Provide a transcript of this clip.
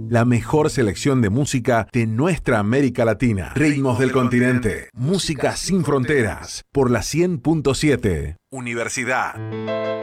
La mejor selección de música de nuestra América Latina. Ritmos del continente. Música sin fronteras. Por la 100.7. Universidad.